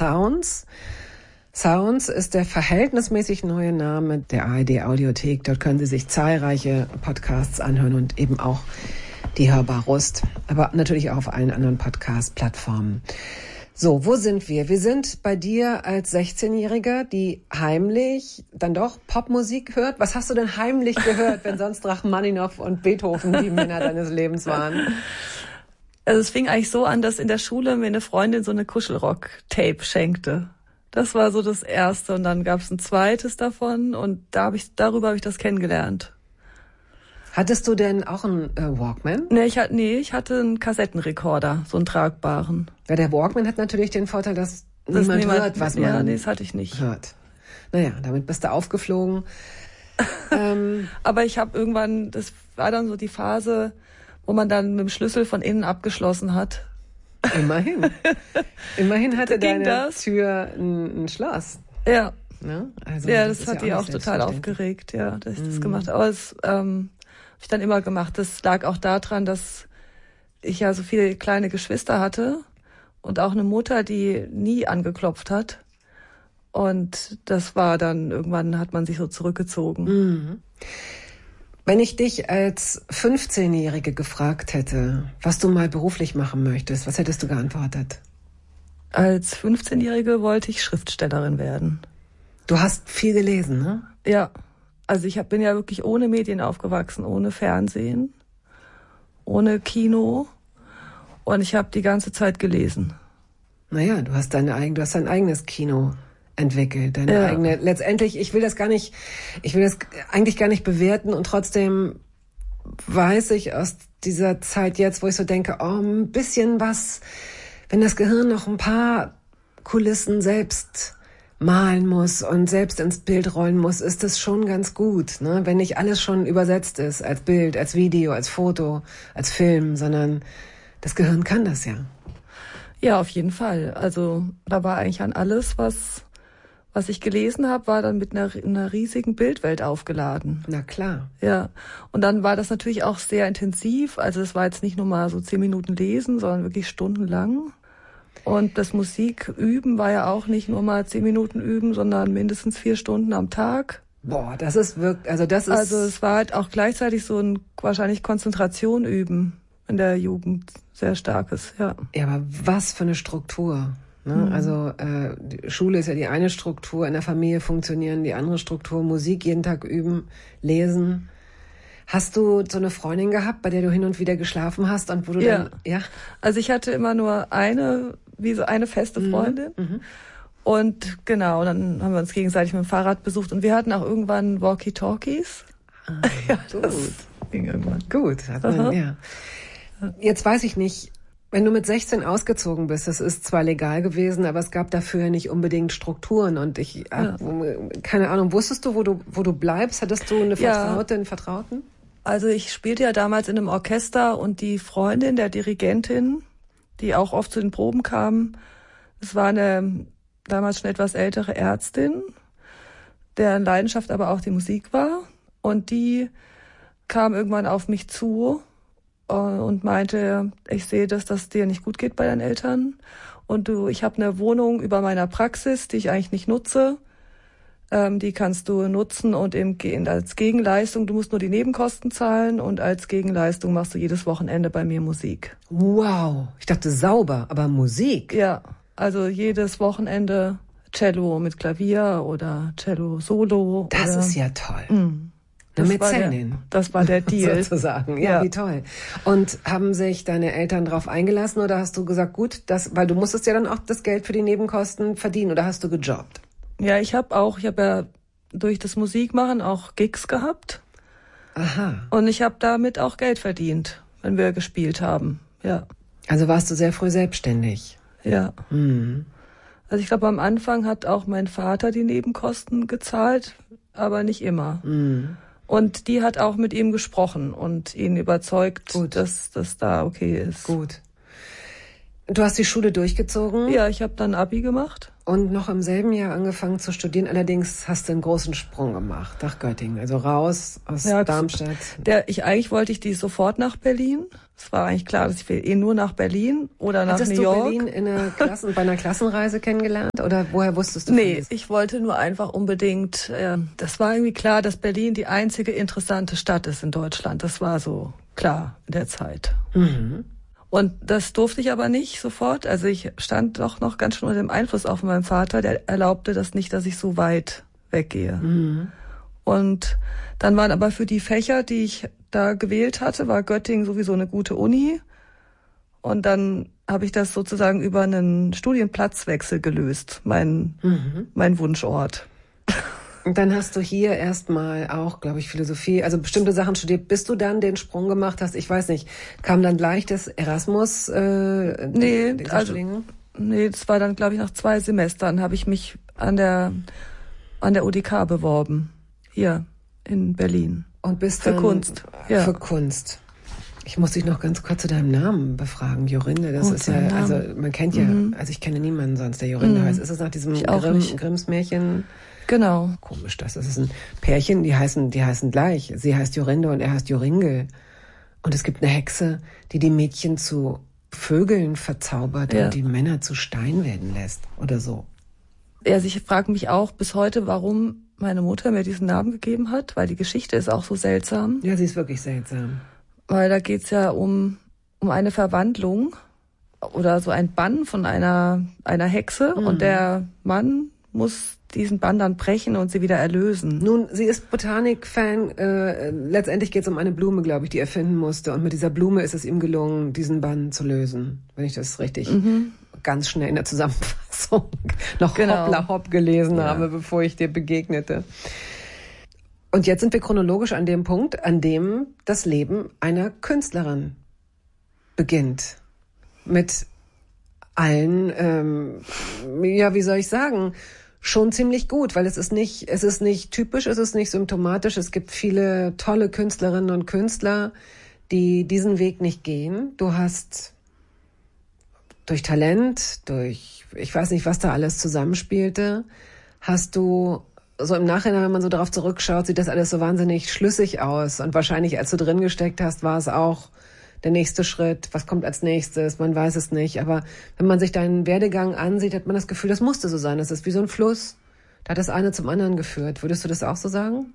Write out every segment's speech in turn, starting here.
Sounds. Sounds ist der verhältnismäßig neue Name der ARD Audiothek. Dort können Sie sich zahlreiche Podcasts anhören und eben auch die Hörbar Rust, aber natürlich auch auf allen anderen Podcast-Plattformen. So, wo sind wir? Wir sind bei dir als 16-Jähriger, die heimlich dann doch Popmusik hört. Was hast du denn heimlich gehört, wenn sonst Rachmaninow und Beethoven die Männer deines Lebens waren? Also es fing eigentlich so an, dass in der Schule mir eine Freundin so eine Kuschelrock-Tape schenkte. Das war so das erste und dann gab es ein zweites davon und darüber habe ich das kennengelernt. Hattest du denn auch einen Walkman? Nee, ich hatte einen Kassettenrekorder, so einen tragbaren. Ja, der Walkman hat natürlich den Vorteil, dass niemand hört, was man Ja, nee, das hatte ich nicht. Hört. Naja, damit bist du aufgeflogen. Aber ich habe irgendwann, das war dann so die Phase, wo man dann mit dem Schlüssel von innen abgeschlossen hat. Immerhin. Immerhin hatte deine das? Tür ein Schloss. Ja. Ne? Also, ja, das hat die auch total aufgeregt, ja, dass ich das gemacht habe. Aber das habe ich dann immer gemacht. Das lag auch daran, dass ich ja so viele kleine Geschwister hatte und auch eine Mutter, die nie angeklopft hat. Und das war dann, irgendwann hat man sich so zurückgezogen. Mhm. Wenn ich dich als 15-Jährige gefragt hätte, was du mal beruflich machen möchtest, was hättest du geantwortet? Als 15-Jährige wollte ich Schriftstellerin werden. Du hast viel gelesen, ne? Ja. Also ich bin ja wirklich ohne Medien aufgewachsen, ohne Fernsehen, ohne Kino und ich habe die ganze Zeit gelesen. Naja, du hast dein eigenes Kino entwickelt, deine eigene. Letztendlich, ich will das eigentlich gar nicht bewerten und trotzdem weiß ich aus dieser Zeit jetzt, wo ich so denke, oh, ein bisschen was, wenn das Gehirn noch ein paar Kulissen selbst malen muss und selbst ins Bild rollen muss, ist das schon ganz gut, ne? Wenn nicht alles schon übersetzt ist, als Bild, als Video, als Foto, als Film, sondern das Gehirn kann das ja. Ja, auf jeden Fall. Also da war eigentlich an alles, was ich gelesen habe, war dann mit einer riesigen Bildwelt aufgeladen. Na klar. Ja, und dann war das natürlich auch sehr intensiv. Also es war jetzt nicht nur mal so 10 Minuten lesen, sondern wirklich stundenlang. Und das Musiküben war ja auch nicht nur mal 10 Minuten üben, sondern mindestens 4 Stunden am Tag. Boah, das ist wirklich, also es war halt auch gleichzeitig so ein wahrscheinlich Konzentration üben in der Jugend, sehr starkes, ja. Ja, aber was für eine Struktur. Ne? Also die Schule ist ja die eine Struktur, in der Familie funktionieren die andere Struktur, Musik jeden Tag üben, lesen. Hast du so eine Freundin gehabt, bei der du hin und wieder geschlafen hast und wo du dann, ja? Also ich hatte immer nur eine feste Freundin. Und genau, dann haben wir uns gegenseitig mit dem Fahrrad besucht und wir hatten auch irgendwann Walkie-Talkies. Ja, das ging irgendwann. Gut, hat man, ja. Jetzt weiß ich nicht, wenn du mit 16 ausgezogen bist, das ist zwar legal gewesen, aber es gab dafür nicht unbedingt Strukturen und keine Ahnung, wusstest du, wo du bleibst? Hattest du eine Vertraute, einen Vertrauten? Also ich spielte ja damals in einem Orchester und die Freundin der Dirigentin, die auch oft zu den Proben kam, es war eine damals schon etwas ältere Ärztin, deren Leidenschaft aber auch die Musik war und die kam irgendwann auf mich zu und meinte, ich sehe, dass das dir nicht gut geht bei deinen Eltern und ich habe eine Wohnung über meiner Praxis, die ich eigentlich nicht nutze. Die kannst du nutzen und als Gegenleistung, du musst nur die Nebenkosten zahlen und als Gegenleistung machst du jedes Wochenende bei mir Musik. Wow, ich dachte sauber, aber Musik? Ja, also jedes Wochenende Cello mit Klavier oder Cello Solo. Das ist ja toll. Eine Mäzenin. Das war der Deal. Sozusagen, ja, wie toll. Und haben sich deine Eltern drauf eingelassen oder hast du gesagt, gut, weil du musstest ja dann auch das Geld für die Nebenkosten verdienen oder hast du gejobbt? Ja, ich habe ja durch das Musikmachen auch Gigs gehabt. Aha. Und ich habe damit auch Geld verdient, wenn wir gespielt haben, ja. Also warst du sehr früh selbstständig? Ja. Also ich glaube, am Anfang hat auch mein Vater die Nebenkosten gezahlt, aber nicht immer. Und die hat auch mit ihm gesprochen und ihn überzeugt, dass das da okay ist. Gut. Du hast die Schule durchgezogen? Ja, ich habe dann Abi gemacht. Und noch im selben Jahr angefangen zu studieren. Allerdings hast du einen großen Sprung gemacht nach Göttingen. Also raus aus Darmstadt. Eigentlich wollte ich die sofort nach Berlin. Es war eigentlich klar, dass ich nur nach Berlin oder nach New York. Hattest du Berlin bei einer Klassenreise kennengelernt oder woher wusstest du? Nee, ich wollte nur einfach unbedingt, das war irgendwie klar, dass Berlin die einzige interessante Stadt ist in Deutschland. Das war so klar in der Zeit. Mhm. Und das durfte ich aber nicht sofort. Also ich stand doch noch ganz schön unter dem Einfluss auf meinen Vater. Der erlaubte das nicht, dass ich so weit weggehe. Mhm. Und dann waren aber für die Fächer, die ich da gewählt hatte, war Göttingen sowieso eine gute Uni. Und dann habe ich das sozusagen über einen Studienplatzwechsel gelöst, mein Wunschort. Und dann hast du hier erstmal auch, glaube ich, Philosophie, also bestimmte Sachen studiert, bis du dann den Sprung gemacht hast. Ich weiß nicht, kam dann gleich das Erasmus? Nee, das war dann, glaube ich, nach 2 Semestern habe ich mich an der UDK beworben, hier in Berlin. Und bist für dann, Kunst. Ja. Für Kunst. Ich muss dich noch ganz kurz zu deinem Namen befragen, Jorinde. Das ist ja, also man kennt ja, also ich kenne niemanden sonst, der Jorinde heißt. Ist es nach diesem Grimms Märchen? Genau. Komisch, das ist ein Pärchen, die heißen gleich. Sie heißt Jorinde und er heißt Joringel. Und es gibt eine Hexe, die Mädchen zu Vögeln verzaubert und die Männer zu Stein werden lässt oder so. Also ich frage mich auch bis heute, warum meine Mutter mir diesen Namen gegeben hat, weil die Geschichte ist auch so seltsam. Ja, sie ist wirklich seltsam. Weil da geht's ja um eine Verwandlung oder so ein Bann von einer Hexe und der Mann muss diesen Bann dann brechen und sie wieder erlösen. Nun, sie ist Botanik-Fan. Letztendlich geht es um eine Blume, glaube ich, die er finden musste. Und mit dieser Blume ist es ihm gelungen, diesen Bann zu lösen. Wenn ich das richtig ganz schnell in der Zusammenfassung noch hoppla hopp gelesen habe, bevor ich dir begegnete. Und jetzt sind wir chronologisch an dem Punkt, an dem das Leben einer Künstlerin beginnt. Mit allen, wie soll ich sagen, schon ziemlich gut, weil es ist nicht typisch, es ist nicht symptomatisch. Es gibt viele tolle Künstlerinnen und Künstler, die diesen Weg nicht gehen. Du hast durch Talent, ich weiß nicht, was da alles zusammenspielte, hast du so im Nachhinein, wenn man so darauf zurückschaut, sieht das alles so wahnsinnig schlüssig aus. Und wahrscheinlich, als du drin gesteckt hast, war es auch der nächste Schritt. Was kommt als nächstes? Man weiß es nicht. Aber wenn man sich deinen Werdegang ansieht, hat man das Gefühl, das musste so sein. Das ist wie so ein Fluss. Da hat das eine zum anderen geführt. Würdest du das auch so sagen?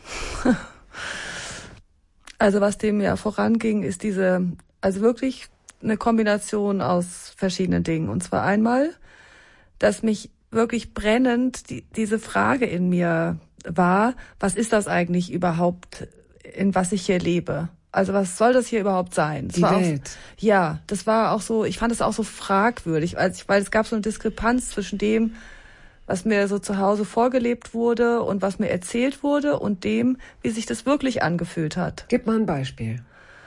Also was dem ja voranging, ist also wirklich eine Kombination aus verschiedenen Dingen. Und zwar einmal, dass mich wirklich brennend diese Frage in mir war, was ist das eigentlich überhaupt, in was ich hier lebe? Also was soll das hier überhaupt sein? Die Welt. Das war auch so, ich fand es auch so fragwürdig, weil es gab so eine Diskrepanz zwischen dem, was mir so zu Hause vorgelebt wurde und was mir erzählt wurde und dem, wie sich das wirklich angefühlt hat. Gib mal ein Beispiel.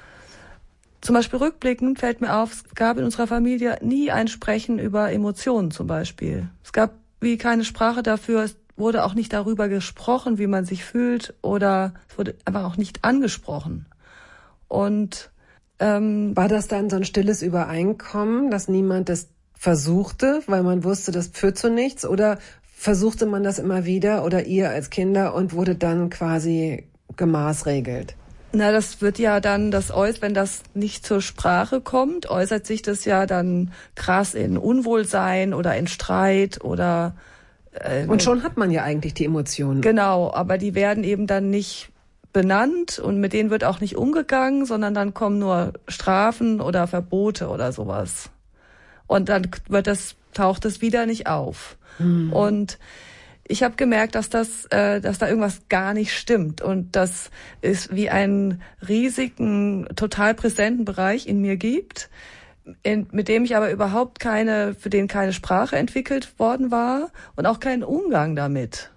Zum Beispiel rückblickend fällt mir auf, es gab in unserer Familie nie ein Sprechen über Emotionen zum Beispiel. Es gab wie keine Sprache dafür, es wurde auch nicht darüber gesprochen, wie man sich fühlt oder es wurde einfach auch nicht angesprochen. Und war das dann so ein stilles Übereinkommen, dass niemand das versuchte, weil man wusste, das führt zu nichts? Oder versuchte man das immer wieder oder ihr als Kinder und wurde dann quasi gemaßregelt? Na, das wird ja dann, wenn das nicht zur Sprache kommt, äußert sich das ja dann krass in Unwohlsein oder in Streit oder... und schon hat man ja eigentlich die Emotionen. Genau, aber die werden eben dann nicht benannt und mit denen wird auch nicht umgegangen, sondern dann kommen nur Strafen oder Verbote oder sowas. Und dann taucht es wieder nicht auf. Und ich habe gemerkt, dass da irgendwas gar nicht stimmt und dass es wie einen riesigen, total präsenten Bereich in mir gibt, mit dem ich aber überhaupt für den keine Sprache entwickelt worden war und auch keinen Umgang damit.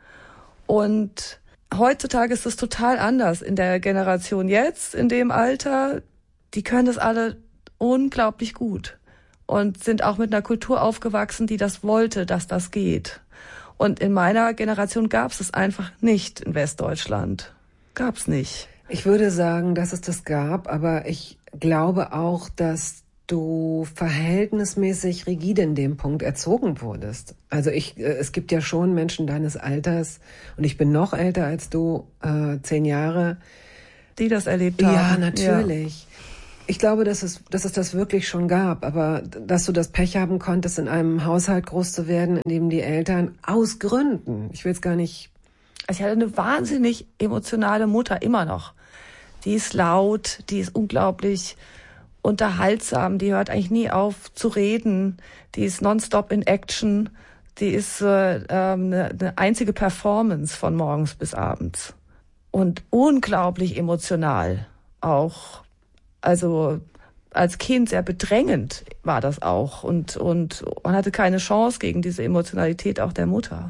Und heutzutage ist es total anders. In der Generation jetzt, in dem Alter, die können das alle unglaublich gut und sind auch mit einer Kultur aufgewachsen, die das wollte, dass das geht. Und in meiner Generation gab es es einfach nicht in Westdeutschland. Gab's nicht. Ich würde sagen, dass es das gab, aber ich glaube auch, dass du verhältnismäßig rigide in dem Punkt erzogen wurdest. Also es gibt ja schon Menschen deines Alters, und ich bin noch älter als du, 10 Jahre. Die das erlebt haben. Ja, natürlich. Ja. Ich glaube, dass es das wirklich schon gab, aber dass du das Pech haben konntest, in einem Haushalt groß zu werden, in dem die Eltern aus Gründen, ich will es gar nicht... Also ich hatte eine wahnsinnig emotionale Mutter, immer noch. Die ist laut, die ist unglaublich unterhaltsam, die hört eigentlich nie auf zu reden, die ist nonstop in Action, die ist eine einzige Performance von morgens bis abends. Und unglaublich emotional auch. Also als Kind sehr bedrängend war das auch und man hatte keine Chance gegen diese Emotionalität auch der Mutter.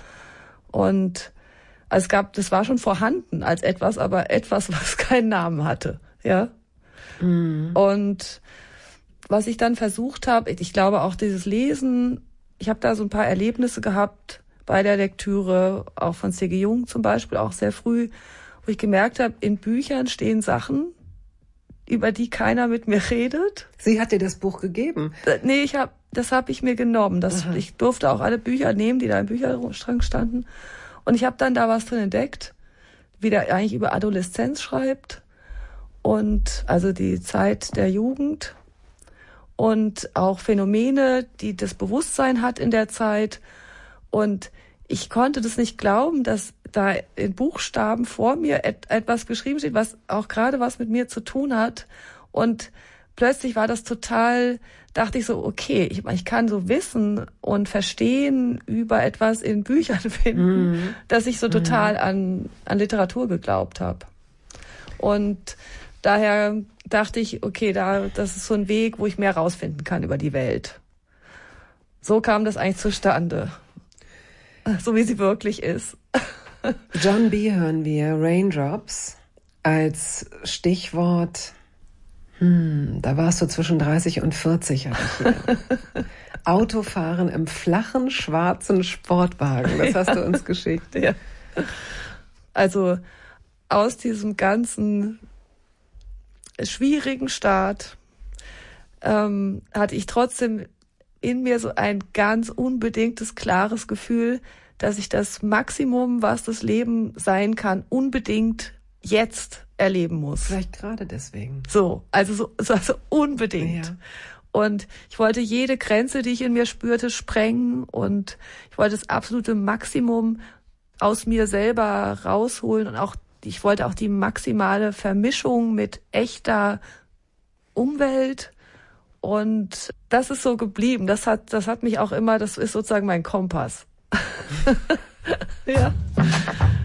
Und das war schon vorhanden als etwas, aber etwas, was keinen Namen hatte, ja. Mhm. Und was ich dann versucht habe, ich glaube auch dieses Lesen, ich habe da so ein paar Erlebnisse gehabt bei der Lektüre, auch von C.G. Jung zum Beispiel, auch sehr früh, wo ich gemerkt habe, in Büchern stehen Sachen, über die keiner mit mir redet. Sie hat dir das Buch gegeben? Nee, das habe ich mir genommen. Ich durfte auch alle Bücher nehmen, die da im Bücherschrank standen. Und ich habe dann da was drin entdeckt, wie der eigentlich über Adoleszenz schreibt und also die Zeit der Jugend und auch Phänomene, die das Bewusstsein hat in der Zeit. Und ich konnte das nicht glauben, dass da in Buchstaben vor mir etwas geschrieben steht, was auch gerade was mit mir zu tun hat. Und plötzlich war das total, dachte ich so, okay, ich kann so Wissen und Verstehen über etwas in Büchern finden, dass ich so total an Literatur geglaubt habe. Und daher dachte ich, okay, das ist so ein Weg, wo ich mehr rausfinden kann über die Welt. So kam das eigentlich zustande. So wie sie wirklich ist. John B. hören wir, Raindrops, als Stichwort, da warst du zwischen 30 und 40, habe ich hier. Autofahren im flachen, schwarzen Sportwagen, das hast du uns geschickt. Ja. Also aus diesem ganzen schwierigen Start hatte ich trotzdem in mir so ein ganz unbedingtes, klares Gefühl, dass ich das Maximum, was das Leben sein kann, unbedingt jetzt erleben muss. Vielleicht gerade deswegen. Also unbedingt. Ja. Und ich wollte jede Grenze, die ich in mir spürte, sprengen und ich wollte das absolute Maximum aus mir selber rausholen und ich wollte auch die maximale Vermischung mit echter Umwelt. Und das ist so geblieben. Das hat mich auch immer, das ist sozusagen mein Kompass. Ja.